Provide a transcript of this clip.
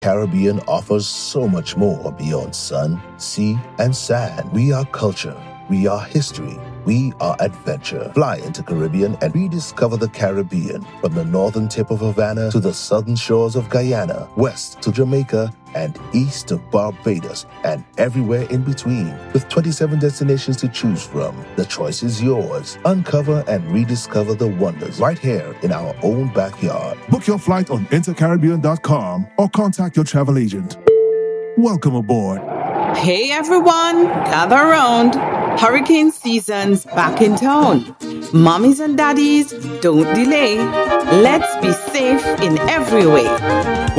Caribbean offers so much more beyond sun, sea, and sand. We are culture. We are history. We are adventure. Fly into Caribbean and rediscover the Caribbean. From the northern tip of Havana to the southern shores of Guyana, west to Jamaica, and east to Barbados, and everywhere in between. With 27 destinations to choose from, the choice is yours. Uncover and rediscover the wonders right here in our own backyard. Book your flight on intercaribbean.com or contact your travel agent. Welcome aboard. Hey everyone, gather around. Hurricane season's back in town. Mommies and daddies, don't delay. Let's be safe in every way.